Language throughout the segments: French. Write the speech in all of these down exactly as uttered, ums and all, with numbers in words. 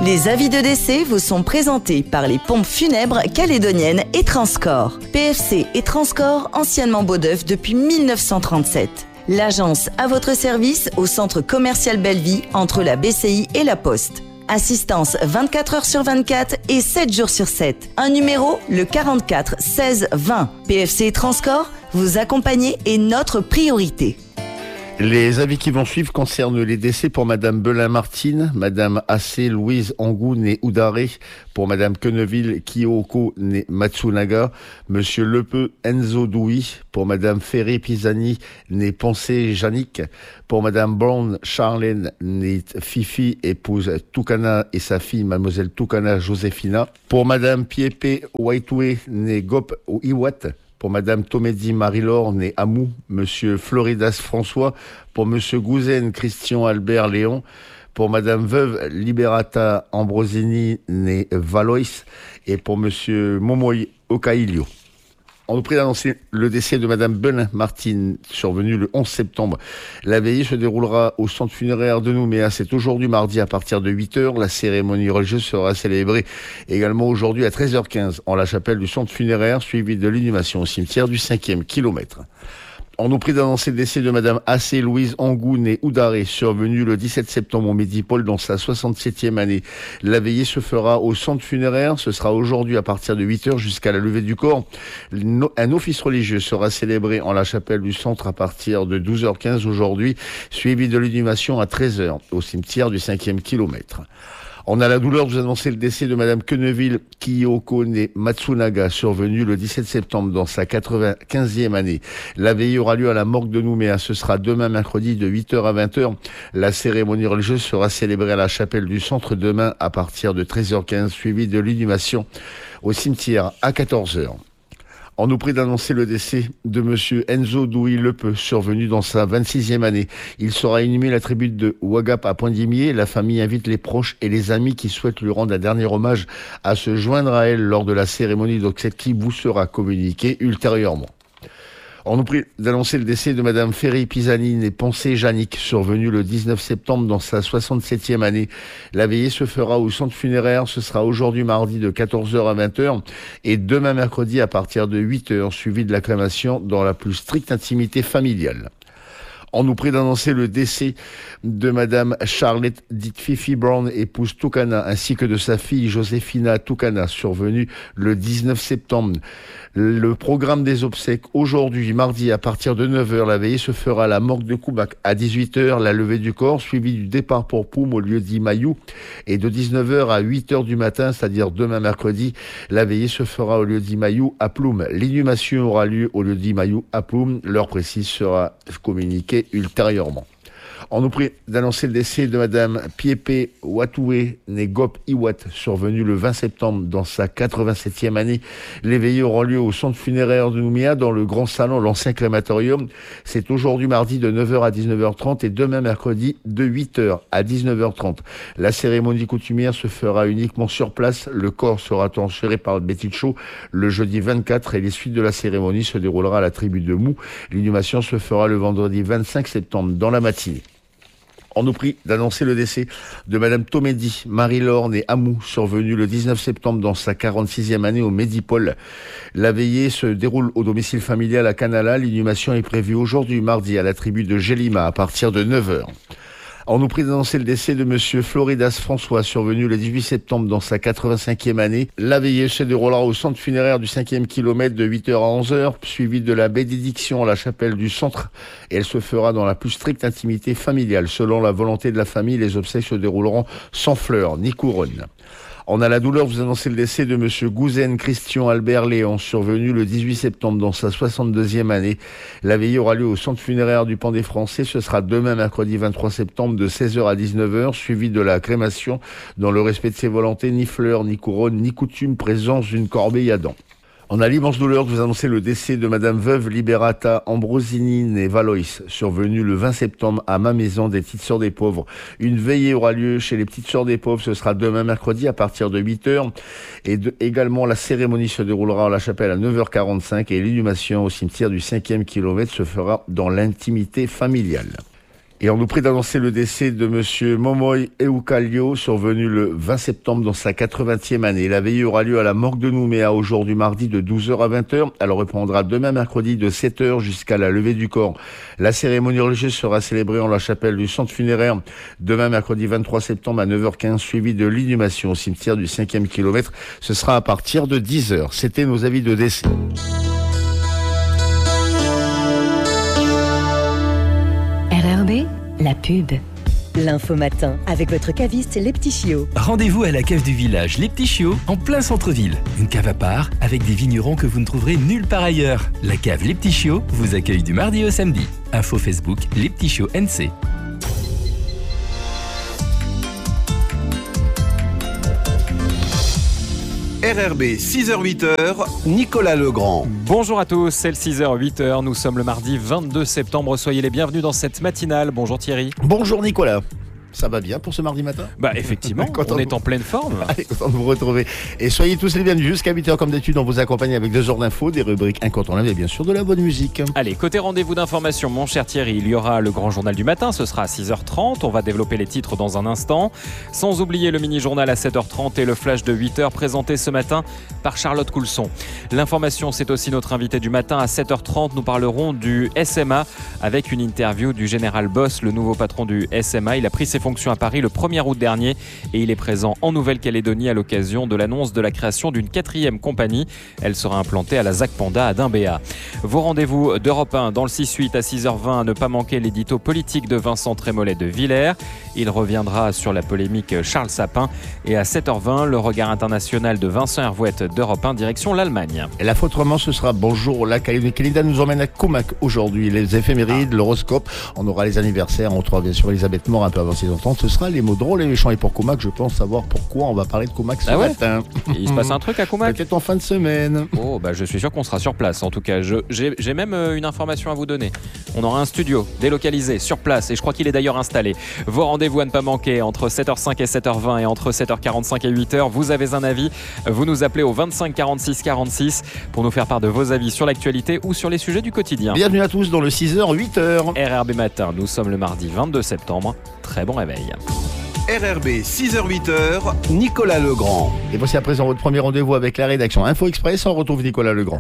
Les avis de décès vous sont présentés par les pompes funèbres calédoniennes et Transcorps. P F C et Transcorps, anciennement Beaudeuf depuis mille neuf cent trente-sept. L'agence à votre service au centre commercial Belleville entre la B C I et la Poste. Assistance vingt-quatre heures sur vingt-quatre et sept jours sur sept. Un numéro, le quarante-quatre seize vingt. P F C et Transcorps, vous accompagner est notre priorité. Les avis qui vont suivre concernent les décès pour Madame Belin-Martine, Madame Assé Louise Angou née Oudaré, pour Madame Quenneville Kiyoko née Matsunaga, Monsieur Lepeu Enzo Doui, pour Madame Ferré Pisani née Pensée Janik, pour Madame Brown Charlène née Fifi, épouse Toukana et sa fille Mademoiselle Toukana Joséphina, pour Madame Piepé Waitoué née Gop Iwat, pour Madame Tomedi Marie-Laure, née Amou, Monsieur Floridas François, pour Monsieur Gouzen Christian Albert Léon, pour Madame Veuve Liberata Ambrosini, née Valois, et pour Monsieur Momoy Okailio. On nous prie d'annoncer le décès de Madame Belin-Martine, survenu le onze septembre. La veillée se déroulera au centre funéraire de Nouméa. C'est aujourd'hui mardi à partir de huit heures. La cérémonie religieuse sera célébrée également aujourd'hui à treize heures quinze en la chapelle du centre funéraire, suivie de l'inhumation au cimetière du cinquième kilomètre. On nous prie d'annoncer le décès de Madame Assé Louise Angou née Oudaré, survenue le dix-sept septembre au Médipôle dans sa soixante-septième année. La veillée se fera au centre funéraire. Ce sera aujourd'hui à partir de huit heures jusqu'à la levée du corps. Un office religieux sera célébré en la chapelle du centre à partir de douze heures quinze aujourd'hui, suivi de l'inhumation à treize heures au cimetière du cinquième kilomètre. On a la douleur de vous annoncer le décès de Madame Quenneville Kiyoko née Matsunaga, survenue le dix-sept septembre dans sa quatre-vingt-quinzième année. La veillée aura lieu à la morgue de Nouméa. Ce sera demain mercredi de huit heures à vingt heures. La cérémonie religieuse sera célébrée à la chapelle du centre demain à partir de treize heures quinze, suivie de l'inhumation au cimetière à quatorze heures. On nous prie d'annoncer le décès de Monsieur Enzo Douy Lepeu, survenu dans sa vingt-sixième année. Il sera inhumé à la tribu de Ouagap à Pointe-Dimier. La famille invite les proches et les amis qui souhaitent lui rendre un dernier hommage à se joindre à elle lors de la cérémonie d'obsèques qui vous sera communiquée ultérieurement. On nous prie d'annoncer le décès de Madame Ferry Pisani née Pensée Janik, survenue le dix-neuf septembre dans sa soixante-septième année. La veillée se fera au centre funéraire. Ce sera aujourd'hui mardi de quatorze heures à vingt heures et demain mercredi à partir de huit heures, suivi de la crémation dans la plus stricte intimité familiale. On nous prie d'annoncer le décès de Madame Charlotte dite Fifi Brown, épouse Toukana, ainsi que de sa fille Joséphina Toukana, survenue le dix-neuf septembre. Le programme des obsèques aujourd'hui, mardi, à partir de neuf heures, la veillée se fera à la morgue de Koubac. À dix-huit heures, la levée du corps, suivie du départ pour Poum au lieu dit Mayou. Et de dix-neuf heures à huit heures du matin, c'est-à-dire demain mercredi, la veillée se fera au lieu dit Mayou à Ploum. L'inhumation aura lieu au lieu dit Mayou à Ploum. L'heure précise sera communiquée ultérieurement. On nous prie d'annoncer le décès de Madame Piepé Watoué, née Gop Iwat, survenue le vingt septembre dans sa quatre-vingt-septième année. Les veillées auront lieu au centre funéraire de Nouméa, dans le grand salon, l'ancien crématorium. C'est aujourd'hui mardi de neuf heures à dix-neuf heures trente et demain mercredi de huit heures à dix-neuf heures trente. La cérémonie coutumière se fera uniquement sur place. Le corps sera transféré par Betty Cho le jeudi vingt-quatre et les suites de la cérémonie se déroulera à la tribu de Mou. L'inhumation se fera le vendredi vingt-cinq septembre dans la matinée. On nous prie d'annoncer le décès de Madame Tomedi Marie-Laure née Amou, survenue le dix-neuf septembre dans sa quarante-sixième année au Médipôle. La veillée se déroule au domicile familial à Canala. L'inhumation est prévue aujourd'hui mardi à la tribu de Gélima à partir de neuf heures. On nous prie d'annoncer le décès de Monsieur Floridas François, survenu le dix-huit septembre dans sa quatre-vingt-cinquième année. La veillée se déroulera au centre funéraire du cinquième kilomètre de huit heures à onze heures, suivie de la bénédiction à la chapelle du centre. Et elle se fera dans la plus stricte intimité familiale. Selon la volonté de la famille, les obsèques se dérouleront sans fleurs ni couronne. On a la douleur de vous annoncer le décès de Monsieur Gouzen Christian Albert Léon, survenu le dix-huit septembre dans sa soixante-deuxième année. La veillée aura lieu au centre funéraire du Pan des Français. Ce sera demain mercredi vingt-trois septembre de seize heures à dix-neuf heures, suivi de la crémation dans le respect de ses volontés, ni fleurs, ni couronne, ni coutume, présence d'une corbeille à dents. On a l'immense douleur de vous annoncer le décès de Madame Veuve Liberata Ambrosini née Valois, survenue le vingt septembre à ma maison des Petites Sœurs des Pauvres. Une veillée aura lieu chez les Petites Sœurs des Pauvres. Ce sera demain mercredi à partir de huit heures. Et de, également, la cérémonie se déroulera à la chapelle à neuf heures quarante-cinq et l'inhumation au cimetière du cinquième kilomètre se fera dans l'intimité familiale. Et on nous prie d'annoncer le décès de monsieur Momoy Eukalio, survenu le vingt septembre dans sa quatre-vingtième année. La veillée aura lieu à la morgue de Nouméa aujourd'hui mardi de douze heures à vingt heures. Elle reprendra demain mercredi de sept heures jusqu'à la levée du corps. La cérémonie religieuse sera célébrée en la chapelle du centre funéraire demain mercredi vingt-trois septembre à neuf heures quinze, suivi de l'inhumation au cimetière du cinquième kilomètre. Ce sera à partir de dix heures. C'était nos avis de décès. R R B, la pub. L'info matin avec votre caviste Les Petits Chiots. Rendez-vous à la cave du village Les Petits Chiots en plein centre-ville. Une cave à part avec des vignerons que vous ne trouverez nulle part ailleurs. La cave Les Petits Chiots vous accueille du mardi au samedi. Info Facebook Les Petits Chiots N C. R R B six heures huit heures, Nicolas Legrand. Bonjour à tous, c'est le six heures huit heures, nous sommes le mardi vingt-deux septembre, soyez les bienvenus dans cette matinale. Bonjour Thierry. Bonjour Nicolas. Ça va bien pour ce mardi matin ? Bah effectivement, on est en pleine forme. Allez, content de vous retrouver. Et soyez tous les bienvenus jusqu'à huit heures comme d'habitude, on vous accompagne avec deux heures d'infos, des rubriques incontournables et bien sûr de la bonne musique. Allez, côté rendez-vous d'information, mon cher Thierry, il y aura le grand journal du matin, ce sera à six heures trente, on va développer les titres dans un instant. Sans oublier le mini-journal à sept heures trente et le flash de huit heures présenté ce matin par Charlotte Coulson. L'information, c'est aussi notre invité du matin à sept heures trente, nous parlerons du S M A avec une interview du général Boss, le nouveau patron du S M A. Il a pris ses fonctions à Paris le premier août dernier et il est présent en Nouvelle-Calédonie à l'occasion de l'annonce de la création d'une quatrième compagnie. Elle sera implantée à la ZAC Panda à Dimbéa. Vos rendez-vous d'Europe un dans le six huit à six heures vingt, à ne pas manquer l'édito politique de Vincent Trémollet de Villers. Il reviendra sur la polémique Charles Sapin et à sept heures vingt, le regard international de Vincent Hervouette d'Europe un direction l'Allemagne. Et la faute roman, ce sera Bonjour la Calédonie. Canada nous emmène à Comac aujourd'hui. Les éphémérides, ah. l'horoscope, on aura les anniversaires, on trouvera bien sûr Elisabeth Moore un peu avant ses ententes. Ce sera les mots drôles et méchants. Et pour Comac, je pense savoir pourquoi on va parler de Comac ce ah ouais matin. Il se passe un truc à Comac ? Peut-être en fin de semaine. Oh, bah je suis sûr qu'on sera sur place. En tout cas, je, j'ai, j'ai même euh, une information à vous donner. On aura un studio délocalisé sur place et je crois qu'il est d'ailleurs installé. Vos rendez-vous à ne pas manquer entre sept heures cinq et sept heures vingt et entre sept heures quarante-cinq et huit heures. Vous avez un avis, vous nous appelez au vingt-cinq quarante-six quarante-six pour nous faire part de vos avis sur l'actualité ou sur les sujets du quotidien. Bienvenue à tous dans le six heures huit heures. R R B Matin, nous sommes le mardi vingt-deux septembre. Très bon réveil. R R B six heures huit heures, Nicolas Legrand. Et voici à présent votre premier rendez-vous avec la rédaction Info Express. On retrouve Nicolas Legrand.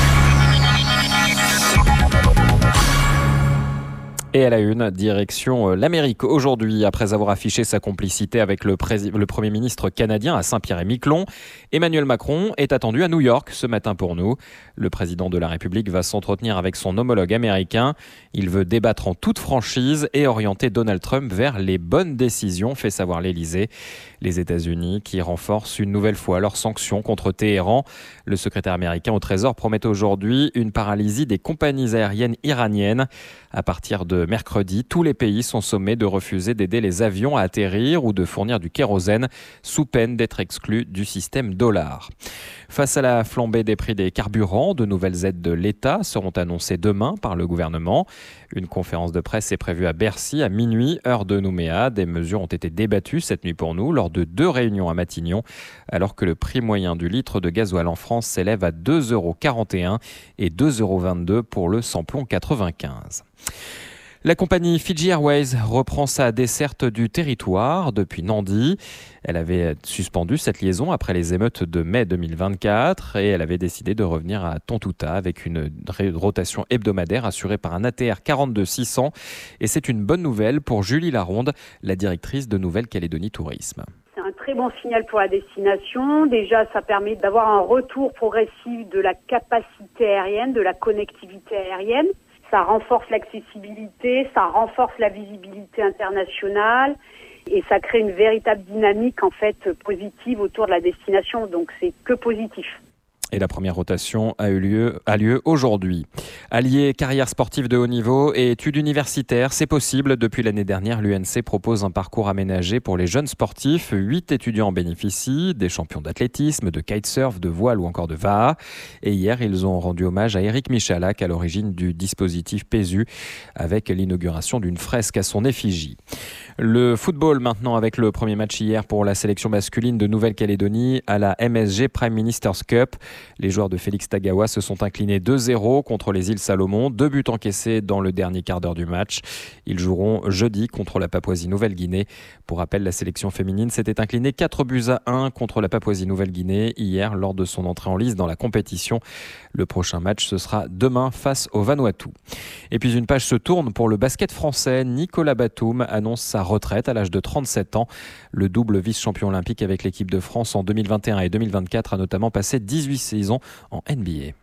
Et à la une, direction l'Amérique aujourd'hui, après avoir affiché sa complicité avec le, pré- le Premier ministre canadien à Saint-Pierre-et-Miquelon. Emmanuel Macron est attendu à New York ce matin pour nous. Le président de la République va s'entretenir avec son homologue américain. Il veut débattre en toute franchise et orienter Donald Trump vers les bonnes décisions, fait savoir l'Élysée. Les États-Unis qui renforcent une nouvelle fois leurs sanctions contre Téhéran. Le secrétaire américain au Trésor promet aujourd'hui une paralysie des compagnies aériennes iraniennes. À partir de mercredi, tous les pays sont sommés de refuser d'aider les avions à atterrir ou de fournir du kérosène sous peine d'être exclus du système dollar. Face à la flambée des prix des carburants, de nouvelles aides de l'État seront annoncées demain par le gouvernement. Une conférence de presse est prévue à Bercy à minuit, heure de Nouméa. Des mesures ont été débattues cette nuit pour nous lors de deux réunions à Matignon, alors que le prix moyen du litre de gasoil en France s'élève à deux euros quarante et un et deux euros vingt-deux pour le samplon quatre-vingt-quinze. La compagnie Fiji Airways reprend sa desserte du territoire depuis Nandi. Elle avait suspendu cette liaison après les émeutes de mai deux mille vingt-quatre et elle avait décidé de revenir à Tontouta avec une rotation hebdomadaire assurée par un A T R quarante-deux six cents. Et c'est une bonne nouvelle pour Julie Laronde, la directrice de Nouvelle-Calédonie Tourisme. C'est un très bon signal pour la destination. Déjà, ça permet d'avoir un retour progressif de la capacité aérienne, de la connectivité aérienne. Ça renforce l'accessibilité, ça renforce la visibilité internationale et ça crée une véritable dynamique en fait positive autour de la destination. Donc c'est que positif. Et la première rotation a eu lieu, a lieu aujourd'hui. Allier carrière sportive de haut niveau et études universitaires, c'est possible. Depuis l'année dernière, l'U N C propose un parcours aménagé pour les jeunes sportifs. Huit étudiants en bénéficient, des champions d'athlétisme, de kitesurf, de voile ou encore de V A A. Et hier, ils ont rendu hommage à Éric Michalak, à l'origine du dispositif P E S U, avec l'inauguration d'une fresque à son effigie. Le football maintenant avec le premier match hier pour la sélection masculine de Nouvelle-Calédonie à la M S G Prime Minister's Cup. Les joueurs de Félix Tagawa se sont inclinés deux zéro contre les îles Salomon, deux buts encaissés dans le dernier quart d'heure du match. Ils joueront jeudi contre la Papouasie-Nouvelle-Guinée. Pour rappel, la sélection féminine s'était inclinée quatre buts à un contre la Papouasie-Nouvelle-Guinée hier lors de son entrée en lice dans la compétition. Le prochain match, ce sera demain face au Vanuatu. Et puis une page se tourne pour le basket français. Nicolas Batum annonce sa retraite à l'âge de trente-sept ans. Le double vice-champion olympique avec l'équipe de France en deux mille vingt et un et deux mille vingt-quatre a notamment passé dix-huit saisons en N B A.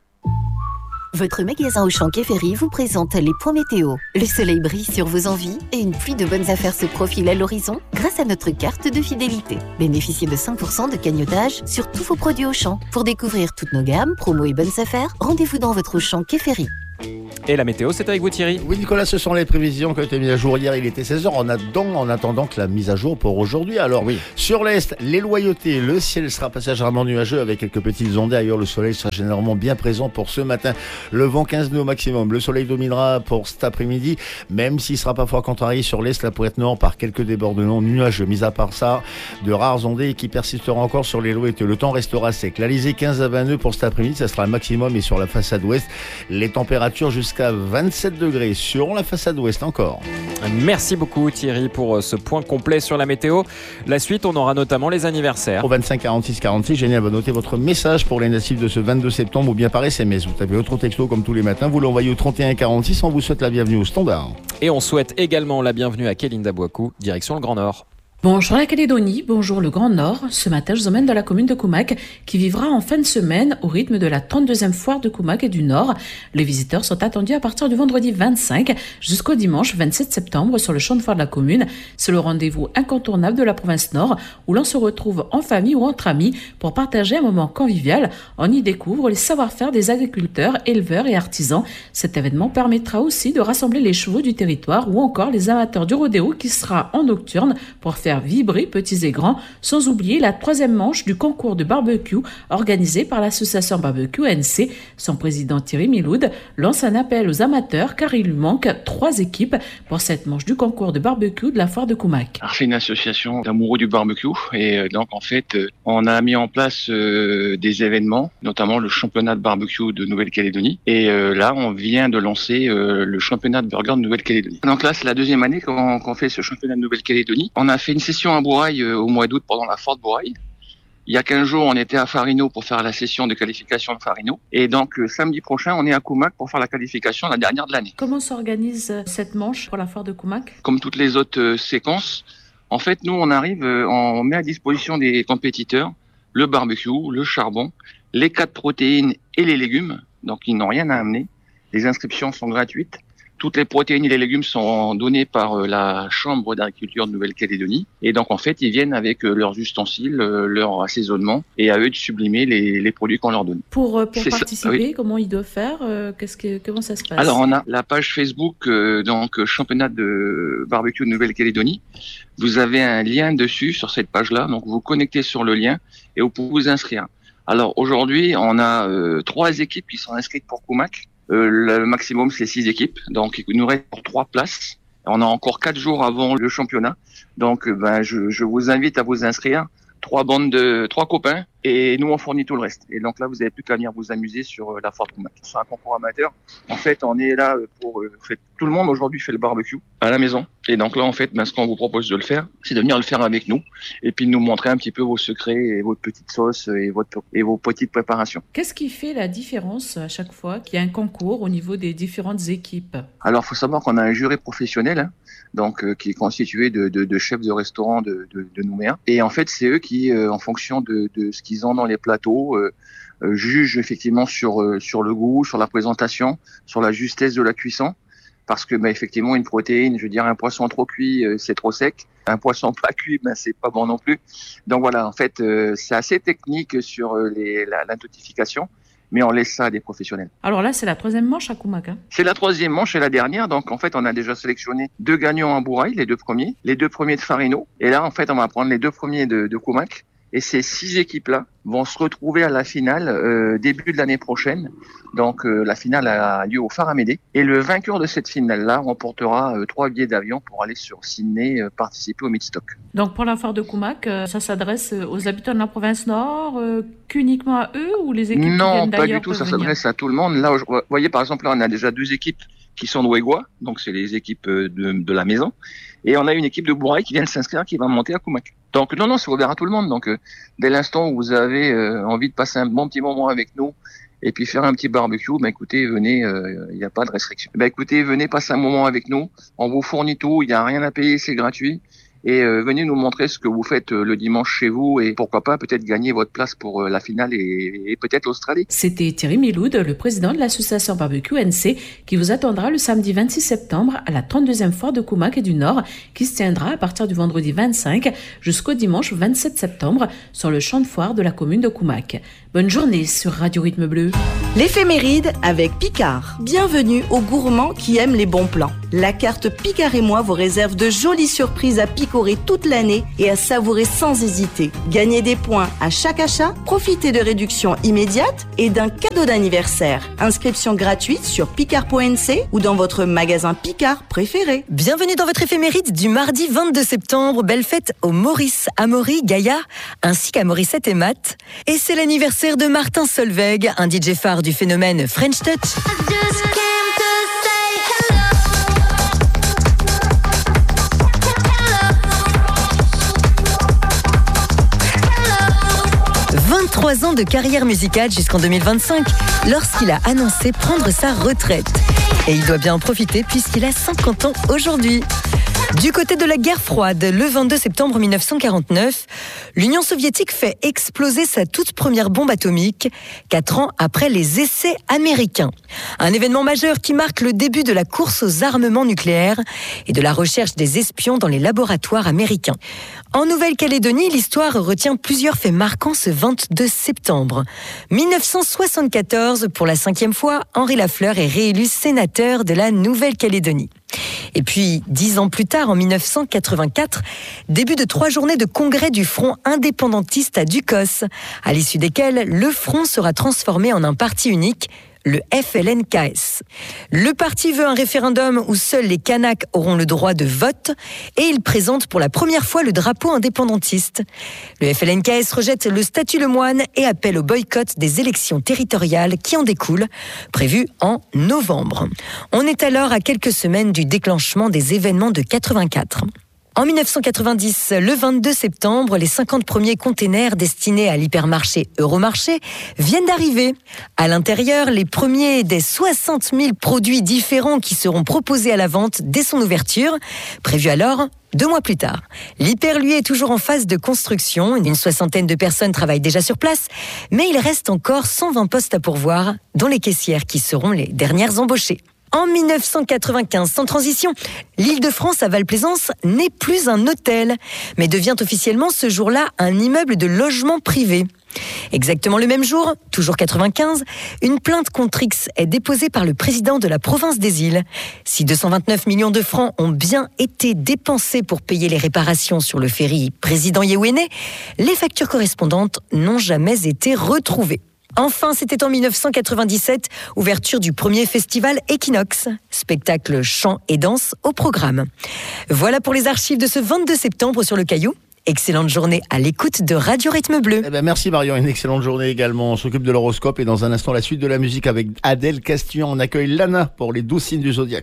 Votre magasin Auchan Quai Ferry vous présente les points météo. Le soleil brille sur vos envies et une pluie de bonnes affaires se profile à l'horizon grâce à notre carte de fidélité. Bénéficiez de cinq pour cent de cagnotage sur tous vos produits Auchan. Pour découvrir toutes nos gammes, promos et bonnes affaires, rendez-vous dans votre Auchan Quai Ferry. Et la météo, c'est avec vous Thierry. Oui Nicolas, ce sont les prévisions qui ont été mises à jour hier, il était seize heures, en attendant, en attendant que la mise à jour pour aujourd'hui. Alors oui. Sur l'Est, les loyautés, le ciel sera passagèrement nuageux avec quelques petites ondées. Ailleurs, le soleil sera généralement bien présent pour ce matin. Le vent quinze nœuds au maximum. Le soleil dominera pour cet après-midi, même s'il ne sera pas fort contrarié sur l'Est, la pointe nord par quelques débordements nuageux. Mis à part ça, de rares ondées qui persisteront encore sur les loyautés. Le temps restera sec. L'Alizé quinze à vingt nœuds pour cet après-midi, ça sera le maximum. Et sur la façade ouest, les températures jusqu'à Jusqu'à vingt-sept degrés sur la façade ouest encore. Merci beaucoup Thierry pour ce point complet sur la météo. La suite, on aura notamment les anniversaires. Au vingt-cinq quarante-six quarante-six, génial, va noter votre message pour les natifs de ce vingt-deux septembre ou bien par S M S. Vous tapez autre texto comme tous les matins, vous l'envoyez au trente et un quarante-six, on vous souhaite la bienvenue au standard. Et on souhaite également la bienvenue à Kélinda Bouakou, direction le Grand Nord. Bonjour la Calédonie, bonjour le Grand Nord. Ce matin, je vous emmène dans la commune de Koumak qui vivra en fin de semaine au rythme de la trente-deuxième foire de Koumak et du Nord. Les visiteurs sont attendus à partir du vendredi vingt-cinq jusqu'au dimanche vingt-sept septembre sur le champ de foire de la commune. C'est le rendez-vous incontournable de la province Nord où l'on se retrouve en famille ou entre amis pour partager un moment convivial. On y découvre les savoir-faire des agriculteurs, éleveurs et artisans. Cet événement permettra aussi de rassembler les chevaux du territoire ou encore les amateurs du rodéo qui sera en nocturne pour faire vibrer petits et grands, sans oublier la troisième manche du concours de barbecue organisé par l'association Barbecue N C. Son président Thierry Miloud lance un appel aux amateurs car il lui manque trois équipes pour cette manche du concours de barbecue de la foire de Koumak. Alors, c'est une association d'amoureux du barbecue et donc en fait on a mis en place euh, des événements, notamment le championnat de barbecue de Nouvelle-Calédonie et euh, là on vient de lancer euh, le championnat de burger de Nouvelle-Calédonie. Donc là c'est la deuxième année qu'on, qu'on fait ce championnat de Nouvelle-Calédonie. On a fait une session à Bourail euh, au mois d'août pendant la Forte Bourail. Il y a quinze jours, on était à Farino pour faire la session de qualification de Farino. Et donc, euh, samedi prochain, on est à Koumak pour faire la qualification, la dernière de l'année. Comment s'organise cette manche pour la foire de Koumak ? Comme toutes les autres euh, séquences, en fait, nous, on arrive, euh, on met à disposition des compétiteurs le barbecue, le charbon, les quatre protéines et les légumes. Donc, ils n'ont rien à amener. Les inscriptions sont gratuites. Toutes les protéines et les légumes sont donnés par la Chambre d'agriculture de Nouvelle-Calédonie. Et donc, en fait, ils viennent avec leurs ustensiles, leur assaisonnement, et à eux de sublimer les, les produits qu'on leur donne. Pour, pour participer, ça, oui. Comment ils doivent faire Qu'est-ce que, Comment ça se passe? Alors, on a la page Facebook, euh, donc championnat de barbecue de Nouvelle-Calédonie. Vous avez un lien dessus, sur cette page-là. Donc, vous vous connectez sur le lien et vous pouvez vous inscrire. Alors, aujourd'hui, on a euh, trois équipes qui sont inscrites pour Koumak. Euh, le maximum, c'est six équipes. Donc, il nous reste pour trois places. On a encore quatre jours avant le championnat. Donc, ben, je, je vous invite à vous inscrire. Trois bandes de, trois copains. Et nous, on fournit tout le reste. Et donc là, vous n'avez plus qu'à venir vous amuser sur la Forte Koumak. C'est un concours amateur. En fait, on est là pour, en fait, tout le monde aujourd'hui fait le barbecue à la maison. Et donc là, en fait, ben, ce qu'on vous propose de le faire, c'est de venir le faire avec nous. Et puis de nous montrer un petit peu vos secrets et votre petite sauce et votre, et vos petites préparations. Qu'est-ce qui fait la différence à chaque fois qu'il y a un concours au niveau des différentes équipes? Alors, faut savoir qu'on a un jury professionnel, hein, donc, euh, qui est constitué de, de, de chefs de restaurant de, de, de Nouméa. Et en fait, c'est eux qui, euh, en fonction de, de ce qu'ils ont dans les plateaux, euh, euh, jugent effectivement sur, euh, sur le goût, sur la présentation, sur la justesse de la cuisson. Parce que, bah, effectivement, une protéine, je veux dire, un poisson trop cuit, euh, c'est trop sec. Un poisson pas cuit, ben, c'est pas bon non plus. Donc voilà, en fait, euh, c'est assez technique sur euh, les, la, la notification. Mais on laisse ça à des professionnels. Alors là, c'est la troisième manche à Koumak. Hein. C'est la troisième manche et la dernière. Donc, en fait, on a déjà sélectionné deux gagnants à Bourail, les deux premiers, les deux premiers de Farino. Et là, en fait, on va prendre les deux premiers de, de Koumak Et ces six équipes-là vont se retrouver à la finale euh, début de l'année prochaine. Donc euh, la finale a lieu au Phare Amédée. Et le vainqueur de cette finale-là remportera euh, trois billets d'avion pour aller sur Sydney euh, participer au Midstock. Donc pour la foire de Kumak, euh, ça s'adresse aux habitants de la province Nord, euh, qu'uniquement à eux ou les équipes qui viennent d'ailleurs? Non, pas du tout, ça venir. S'adresse à tout le monde. Là, vous voyez par exemple, là on a déjà deux équipes qui sont de Ouégois, donc c'est les équipes de, de la maison. Et on a une équipe de Bourail qui vient de s'inscrire, qui va monter à Kumak. Donc non, non, c'est ouvert à tout le monde. Donc euh, dès l'instant où vous avez euh, envie de passer un bon petit moment avec nous et puis faire un petit barbecue, bah écoutez, venez, il euh, n'y a pas de restriction. Bah écoutez, venez passer un moment avec nous. On vous fournit tout, il n'y a rien à payer, c'est gratuit. Et euh, venez nous montrer ce que vous faites euh, le dimanche chez vous et pourquoi pas peut-être gagner votre place pour euh, la finale et, et peut-être l'Australie. C'était Thierry Miloud, le président de l'association Barbecue N C, qui vous attendra le samedi vingt-six septembre à la trente-deuxième foire de Kumak et du Nord, qui se tiendra à partir du vendredi vingt-cinq jusqu'au dimanche vingt-sept septembre sur le champ de foire de la commune de Kumak. Bonne journée sur Radio Rythme Bleu. L'éphéméride avec Picard. Bienvenue aux gourmands qui aiment les bons plans. La carte Picard et moi vous réserve de jolies surprises à picorer toute l'année et à savourer sans hésiter. Gagnez des points à chaque achat, profitez de réductions immédiates et d'un cadeau d'anniversaire. Inscription gratuite sur picard point n c ou dans votre magasin Picard préféré. Bienvenue dans votre éphéméride du mardi vingt-deux septembre. Belle fête aux Maurice, Amaury, Gaïa, ainsi qu'à Morissette et Matt. Et c'est l'anniversaire de Martin Solveig, un D J phare du phénomène French Touch. vingt-trois ans de carrière musicale jusqu'en deux mille vingt-cinq, lorsqu'il a annoncé prendre sa retraite. Et il doit bien en profiter puisqu'il a cinquante ans aujourd'hui. Du côté de la guerre froide, le vingt-deux septembre mille neuf cent quarante-neuf, l'Union soviétique fait exploser sa toute première bombe atomique, quatre ans après les essais américains. Un événement majeur qui marque le début de la course aux armements nucléaires et de la recherche des espions dans les laboratoires américains. En Nouvelle-Calédonie, l'histoire retient plusieurs faits marquants ce vingt-deux septembre. mille neuf cent soixante-quatorze, pour la cinquième fois, Henri Lafleur est réélu sénateur de la Nouvelle-Calédonie. Et puis, dix ans plus tard, en mille neuf cent quatre-vingt-quatre, début de trois journées de congrès du Front indépendantiste à Ducos, à l'issue desquelles le Front sera transformé en un parti unique, le F L N K S. Le parti veut un référendum où seuls les Kanaks auront le droit de vote et il présente pour la première fois le drapeau indépendantiste. Le F L N K S rejette le statut Lemoine et appelle au boycott des élections territoriales qui en découlent, prévues en novembre. On est alors à quelques semaines du déclenchement des événements de quatre-vingt-quatre. En mille neuf cent quatre-vingt-dix, le vingt-deux septembre, les cinquante premiers containers destinés à l'hypermarché Euromarché viennent d'arriver. À l'intérieur, les premiers des soixante mille produits différents qui seront proposés à la vente dès son ouverture, prévue alors deux mois plus tard. L'hyper, lui, est toujours en phase de construction. Une soixantaine de personnes travaillent déjà sur place, mais il reste encore cent vingt postes à pourvoir, dont les caissières qui seront les dernières embauchées. En mille neuf cent quatre-vingt-quinze, sans transition, l'Île-de-France à Val-Plaisance n'est plus un hôtel, mais devient officiellement ce jour-là un immeuble de logement privé. Exactement le même jour, toujours quatre-vingt-quinze, une plainte contre X est déposée par le président de la province des Îles. Si deux cent vingt-neuf millions de francs ont bien été dépensés pour payer les réparations sur le ferry Président Yewene, les factures correspondantes n'ont jamais été retrouvées. Enfin, c'était en mille neuf cent quatre-vingt-dix-sept, ouverture du premier festival Equinox, spectacle chant et danse au programme. Voilà pour les archives de ce vingt-deux septembre sur le Caillou. Excellente journée à l'écoute de Radio Rythme Bleu. Eh ben merci Marion, une excellente journée également. On s'occupe de l'horoscope et dans un instant la suite de la musique avec Adèle Castillon. On accueille Lana pour les douze signes du zodiaque.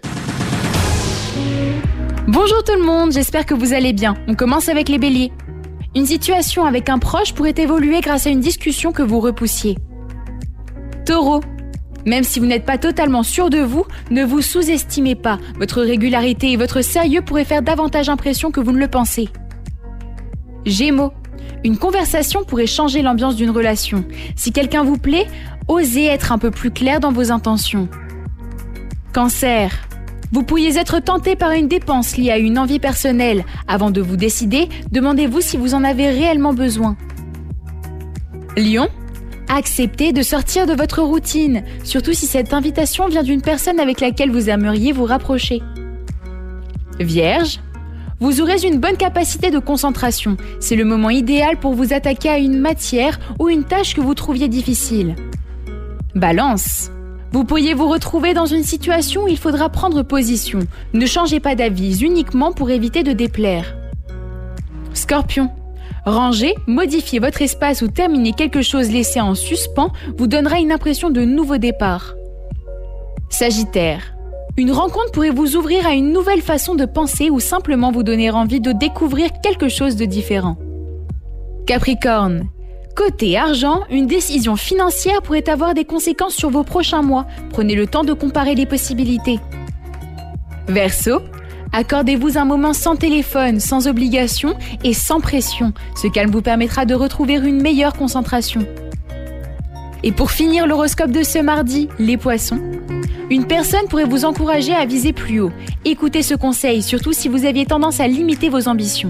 Bonjour tout le monde, j'espère que vous allez bien. On commence avec les béliers. Une situation avec un proche pourrait évoluer grâce à une discussion que vous repoussiez. Taureau, même si vous n'êtes pas totalement sûr de vous, ne vous sous-estimez pas. Votre régularité et votre sérieux pourraient faire davantage impression que vous ne le pensez. Gémeaux, une conversation pourrait changer l'ambiance d'une relation. Si quelqu'un vous plaît, osez être un peu plus clair dans vos intentions. Cancer, vous pourriez être tenté par une dépense liée à une envie personnelle. Avant de vous décider, demandez-vous si vous en avez réellement besoin. Lion, acceptez de sortir de votre routine, surtout si cette invitation vient d'une personne avec laquelle vous aimeriez vous rapprocher. Vierge, Vous aurez une bonne capacité de concentration. C'est le moment idéal pour vous attaquer à une matière ou une tâche que vous trouviez difficile. Balance. Vous pourriez vous retrouver dans une situation où il faudra prendre position. Ne changez pas d'avis uniquement pour éviter de déplaire. Scorpion. Ranger, modifier votre espace ou terminer quelque chose laissé en suspens vous donnera une impression de nouveau départ. Sagittaire. Une rencontre pourrait vous ouvrir à une nouvelle façon de penser ou simplement vous donner envie de découvrir quelque chose de différent. Capricorne. Côté argent, une décision financière pourrait avoir des conséquences sur vos prochains mois. Prenez le temps de comparer les possibilités. Verseau. Accordez-vous un moment sans téléphone, sans obligation et sans pression. Ce calme vous permettra de retrouver une meilleure concentration. Et pour finir l'horoscope de ce mardi, les poissons. Une personne pourrait vous encourager à viser plus haut. Écoutez ce conseil, surtout si vous aviez tendance à limiter vos ambitions.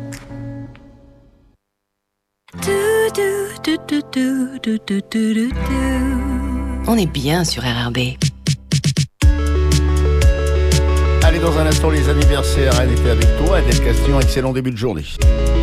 On est bien sur R R B. Allez, dans un instant, les anniversaires. Elle était avec toi, Adèle Castillon. Excellent début de journée.